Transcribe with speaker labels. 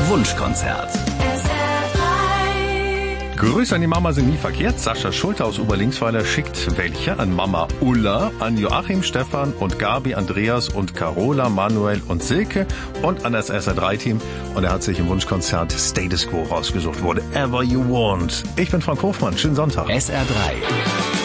Speaker 1: Wunschkonzert.
Speaker 2: Grüße an die Mama sind nie verkehrt. Sascha Schulte aus Oberlingsweiler schickt welche an Mama Ulla, an Joachim, Stefan und Gabi, Andreas und Carola, Manuel und Silke und an das SR3-Team. Und er hat sich im Wunschkonzert Status Quo rausgesucht. Whatever you want. Ich bin Frank Hofmann. Schönen Sonntag.
Speaker 1: SR3.